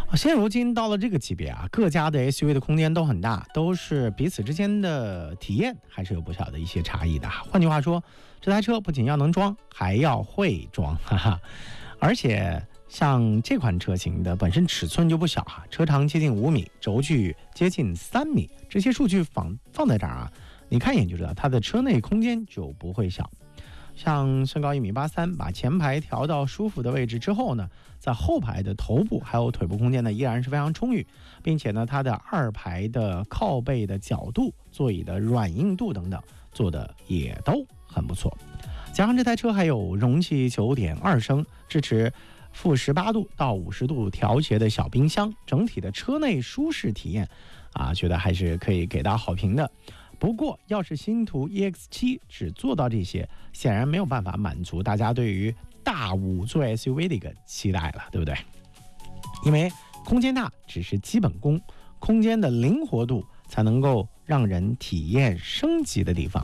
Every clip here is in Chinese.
现如今到了这个级别啊，各家的 SUV 的空间都很大，都是彼此之间的体验还是有不少的一些差异的。换句话说，这台车不仅要能装，还要会装，哈哈。而且像这款车型的本身尺寸就不小啊，车长接近5米，轴距接近3米，这些数据放在这儿啊，你看一眼就知道它的车内空间就不会小。像身高1.83米，把前排调到舒服的位置之后呢，在后排的头部还有腿部空间呢依然是非常充裕，并且呢它的2排的靠背的角度、座椅的软硬度等等做的也都很不错。加上这台车还有容器9.2升，支持负18度到50度调节的小冰箱，整体的车内舒适体验啊，觉得还是可以给到好评的。不过要是星途 EX7 只做到这些，显然没有办法满足大家对于大5座 SUV 的一个期待了，对不对？因为空间大只是基本功，空间的灵活度才能够让人体验升级的地方。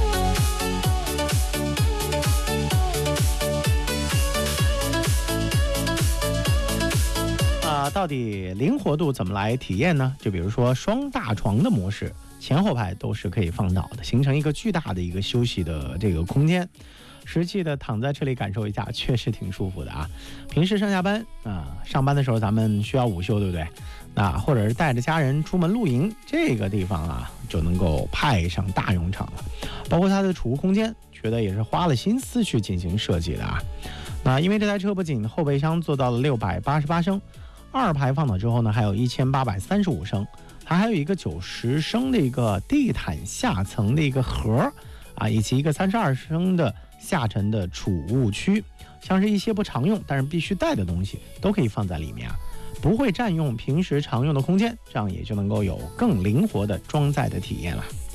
到底灵活度怎么来体验呢？就比如说双大床的模式，前后排都是可以放倒的，形成一个巨大的一个休息的这个空间。实际的躺在这里感受一下，确实挺舒服的啊。平时上下班上班的时候咱们需要午休，对不对？或者是带着家人出门露营，这个地方啊就能够派上大用场了。包括它的储物空间，觉得也是花了心思去进行设计的啊。因为这台车不仅后备箱做到了688升，2排放倒之后呢，还有1835升，它还有一个90升的一个地毯下层的一个盒以及一个32升的下沉的储物区，像是一些不常用但是必须带的东西都可以放在里面不会占用平时常用的空间，这样也就能够有更灵活的装载的体验了。